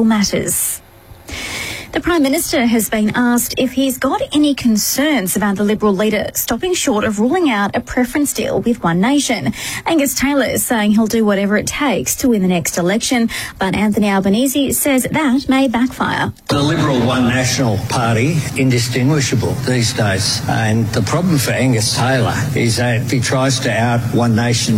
legal matters. The Prime Minister has been asked if he's got any concerns about the Liberal leader stopping short of ruling out a preference deal with One Nation. Angus Taylor is saying he'll do whatever it takes to win the next election, but Anthony Albanese says that may backfire. The Liberal One National Party, indistinguishable these days. And the problem for Angus Taylor is that if he tries to out One Nation,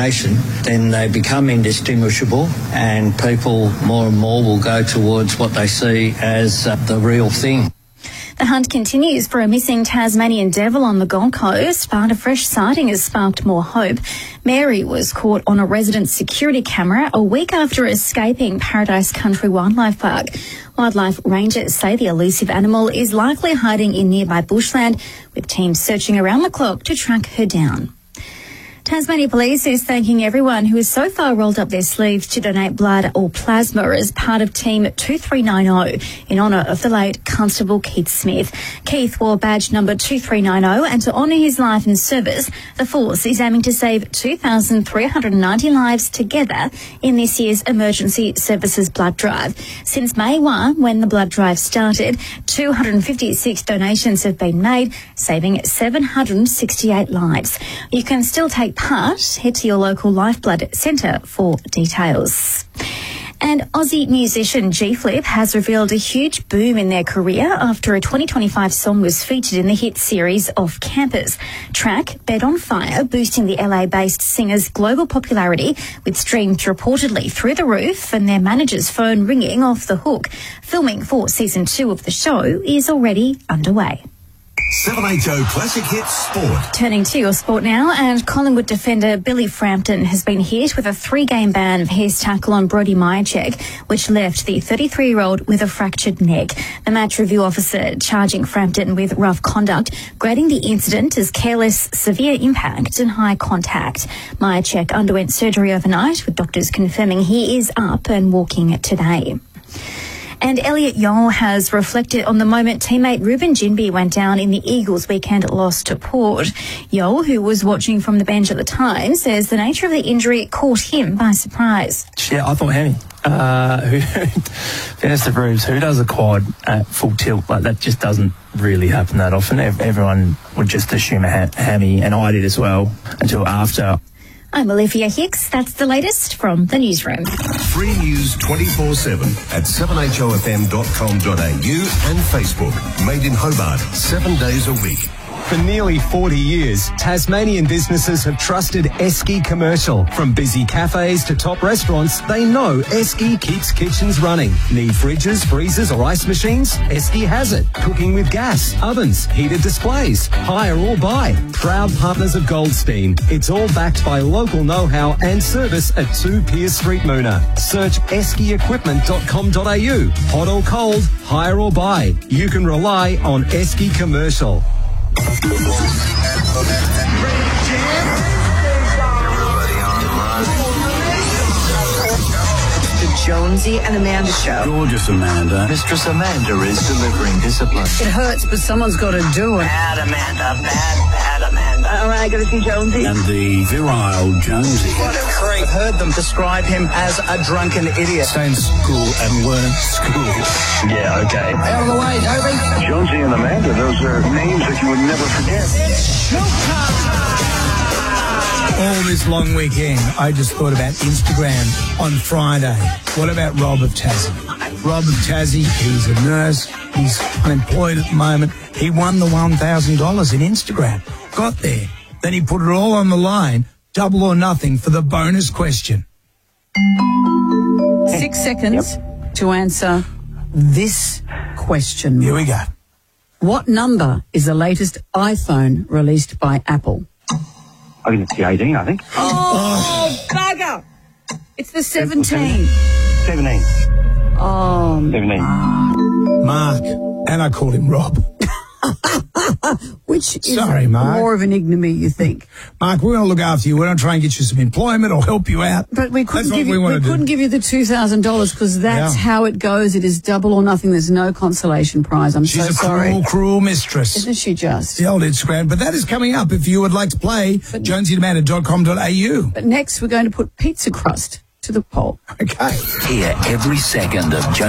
then they become indistinguishable and people more and more will go towards what they see as the real thing. The hunt continues for a missing Tasmanian devil on the Gold Coast, but a fresh sighting has sparked more hope. Mary was caught on a resident security camera a week after escaping Paradise Country Wildlife Park. Wildlife rangers say the elusive animal is likely hiding in nearby bushland, with teams searching around the clock to track her down. Tasmania Police is thanking everyone who has so far rolled up their sleeves to donate blood or plasma as part of Team 2390 in honour of the late Constable Keith Smith. Keith wore badge number 2390, and to honour his life and service, the force is aiming to save 2,390 lives together in this year's Emergency Services Blood Drive. Since May 1, when the blood drive started, 256 donations have been made, saving 768 lives. You can still take part. Head to your local Lifeblood Centre for details. And Aussie musician G-Flip has revealed a huge boom in their career after a 2025 song was featured in the hit series Off Campus. Track Bed on Fire, boosting the LA-based singer's global popularity, with streams reportedly through the roof and their manager's phone ringing off the hook. Filming for Season 2 of the show is already underway. 780 Classic Hits Sport. Turning to your sport now, and Collingwood defender Billy Frampton has been hit with a 3-game ban of his tackle on Brody Myercheck, which left the 33-year-old with a fractured neck. The match review officer charging Frampton with rough conduct, grading the incident as careless, severe impact and high contact. Myercheck underwent surgery overnight, with doctors confirming he is up and walking today. And Elliot Yole has reflected on the moment teammate Ruben Ginbey went down in the Eagles' weekend loss to Port. Yole, who was watching from the bench at the time, says the nature of the injury caught him by surprise. Yeah, I thought hammy. Fairness to Rubes, who does a quad at full tilt? Like, that just doesn't really happen that often. Everyone would just assume a hammy, and I did as well, until after. I'm Olivia Hicks. That's the latest from the newsroom. Free news 24/7 at 7hofm.com.au and Facebook. Made in Hobart, 7 days a week. For nearly 40 years, Tasmanian businesses have trusted Esky Commercial. From busy cafes to top restaurants, they know Esky keeps kitchens running. Need fridges, freezers or ice machines? Esky has it. Cooking with gas, ovens, heated displays. Hire or buy. Proud partners of Goldstein. It's all backed by local know-how and service at 2 Pierce Street, Moona. Search eskyequipment.com.au. Hot or cold, hire or buy. You can rely on Esky Commercial. The Jonesy and Amanda Show. Gorgeous Amanda. Mistress Amanda is delivering discipline. It hurts, but someone's got to do it. Bad Amanda, bad Amanda. All right, I got to see Jonesy. And the virile Jonesy. What a creep. Heard them describe him as a drunken idiot. Stay in school and weren't school. Yeah, okay. Out of the way, Toby. Jonesy and Amanda, those are names that you would never forget. All this long weekend, I just thought about Instagram on Friday. What about Rob of Tassie? Rob of Tassie, he's a nurse. He's unemployed at the moment. He won the $1,000 in Instagram. Got there. Then he put it all on the line, double or nothing for the bonus question. 6 seconds to answer this question. Here we go. What number is the latest iPhone released by Apple? I think it's the 18, I think. Oh, bugger! It's the 17. 17. Oh, 17. Mark. And I called him Rob. Which is Sorry, Mark. more of an ignominy, you think? Mark, we're going to look after you. We're going to try and get you some employment or help you out. But we couldn't That's give what you. we We want to couldn't do. give you the $2,000 because that's how it goes. It is double or nothing. There's no consolation prize. I'm She's so a sorry. cruel, cruel mistress. Isn't she just? The old Instagram. But that is coming up if you would like to play. JonesyDemanda.com.au. But next, we're going to put pizza crust to the poll. Okay. Hear every second of